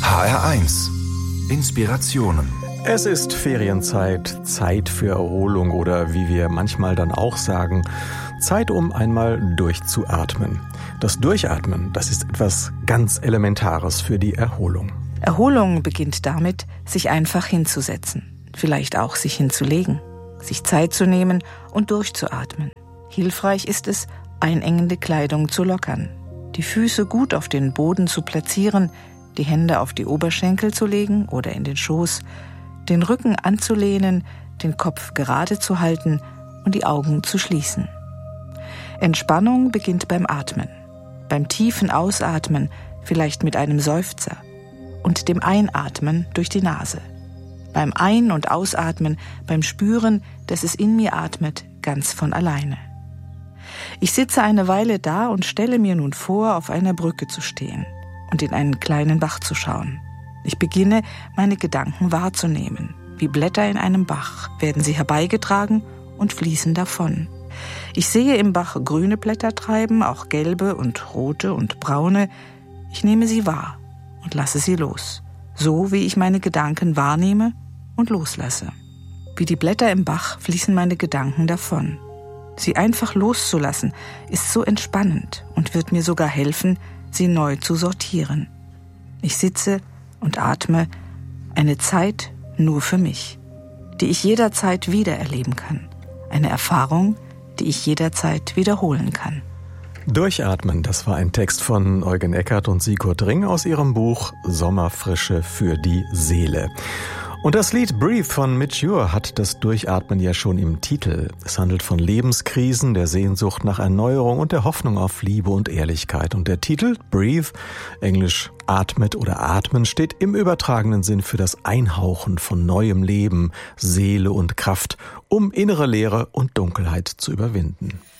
HR1 Inspirationen. Es ist Ferienzeit, Zeit für Erholung oder wie wir manchmal dann auch sagen, Zeit, um einmal durchzuatmen. Das Durchatmen, das ist etwas ganz Elementares für die Erholung. Erholung beginnt damit, sich einfach hinzusetzen, vielleicht auch sich hinzulegen, sich Zeit zu nehmen und durchzuatmen. Hilfreich ist es, einengende Kleidung zu lockern, die Füße gut auf den Boden zu platzieren, die Hände auf die Oberschenkel zu legen oder in den Schoß, den Rücken anzulehnen, den Kopf gerade zu halten und die Augen zu schließen. Entspannung beginnt beim Atmen, beim tiefen Ausatmen, vielleicht mit einem Seufzer, und dem Einatmen durch die Nase. Beim Ein- und Ausatmen, beim Spüren, dass es in mir atmet, ganz von alleine. Ich sitze eine Weile da und stelle mir nun vor, auf einer Brücke zu stehen und in einen kleinen Bach zu schauen. Ich beginne, meine Gedanken wahrzunehmen. Wie Blätter in einem Bach werden sie herbeigetragen und fließen davon. Ich sehe im Bach grüne Blätter treiben, auch gelbe und rote und braune. Ich nehme sie wahr und lasse sie los, so wie ich meine Gedanken wahrnehme und loslasse. Wie die Blätter im Bach fließen meine Gedanken davon. Sie einfach loszulassen, ist so entspannend und wird mir sogar helfen, sie neu zu sortieren. Ich sitze und atme eine Zeit nur für mich, die ich jederzeit wieder erleben kann. Eine Erfahrung, die ich jederzeit wiederholen kann. Durchatmen, das war ein Text von Eugen Eckert und Sigurd Ring aus ihrem Buch Sommerfrische für die Seele. Und das Lied Breathe von Midge Ure hat das Durchatmen ja schon im Titel. Es handelt von Lebenskrisen, der Sehnsucht nach Erneuerung und der Hoffnung auf Liebe und Ehrlichkeit. Und der Titel Breathe, englisch atmet oder atmen, steht im übertragenen Sinn für das Einhauchen von neuem Leben, Seele und Kraft, um innere Leere und Dunkelheit zu überwinden.